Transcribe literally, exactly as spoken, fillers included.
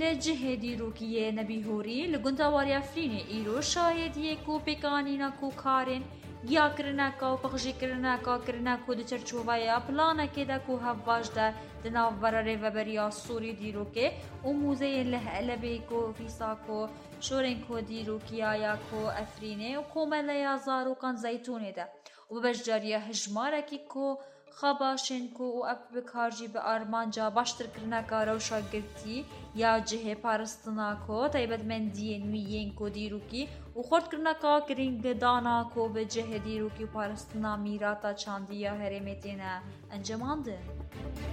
لجه دیروکیه نبیهوری لگندواری افرین ایرو شاهدیه کو پیکانینا کو کارن گیا کرنا کا و پخشی کرنا کا کرنا کو د چرچوبایا پلانا که دا کو هواج دا دناو براره و بریا سوری دیروکه و موزه لهلبی کو فیسا کو شورن کو دیروکیا یا کو افرینه و کومله یا زارو کان زیتونه دا و بجاریه هجماره کی کو خباشن کو و اپ بکارجی به آرمان جا باشتر کرنا کا روشا گرتی یا جه پارستنا کو تایبت من دین ویین کو دیروکی و خورد کرنا کا کرینگ دانا کو به جه دیروکی پارستنا میراتا چاندیا هرمتینا انجمانده